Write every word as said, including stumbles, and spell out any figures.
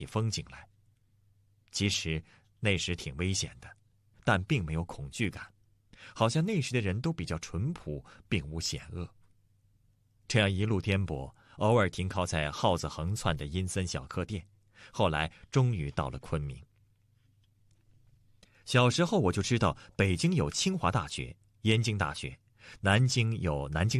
风景来。其实那时挺危险的，但并没有恐惧感，好像那时的人都比较淳朴，并无险恶。这样一路颠簸，偶尔停靠在耗子横窜的阴森小客店，后来终于到了昆明。小时候我就知道北京有清华大学、燕京大学，南京有南京